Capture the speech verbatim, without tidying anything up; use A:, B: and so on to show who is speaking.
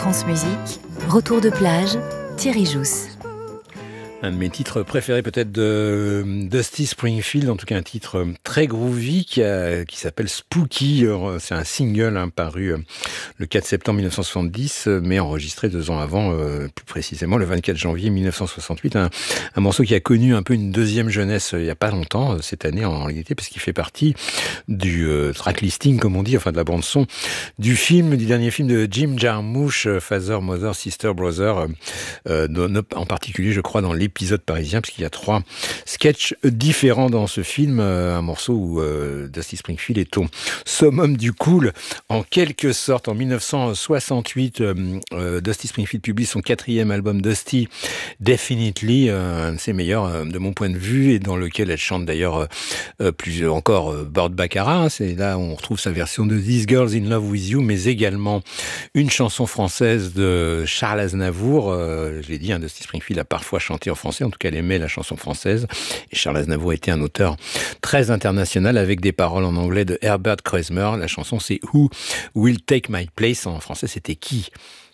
A: France Musique, retour de plage, Thierry Jousse.
B: Un de mes titres préférés peut-être de Dusty Springfield, en tout cas un titre très groovy qui, a, qui s'appelle Spooky. C'est un single hein, paru le quatre septembre mille neuf cent soixante-dix, mais enregistré deux ans avant, euh, plus précisément le vingt-quatre janvier mille neuf cent soixante-huit. Un, un morceau qui a connu un peu une deuxième jeunesse il n'y a pas longtemps, cette année en réalité, parce qu'il fait partie du euh, track listing, comme on dit, enfin de la bande-son du film, du dernier film de Jim Jarmusch, Father, Mother, Sister, Brother, euh, en particulier je crois dans l'épisode épisode parisien, parce qu'il y a trois sketchs différents dans ce film, euh, un morceau où euh, Dusty Springfield est au summum du cool, en quelque sorte. En mille neuf cent soixante-huit, euh, euh, Dusty Springfield publie son quatrième album Dusty Definitely, euh, un de ses meilleurs euh, de mon point de vue, et dans lequel elle chante d'ailleurs euh, plus encore euh, Burt Bacharach, hein, c'est là où on retrouve sa version de This Girl's in Love with You, mais également une chanson française de Charles Aznavour. euh, je l'ai dit, hein, Dusty Springfield a parfois chanté en français, en tout cas elle aimait la chanson française, et Charles Aznavour était un auteur très international avec des paroles en anglais de Herbert Kreuzmer. La chanson c'est Who Will Take My Place, en français c'était Qui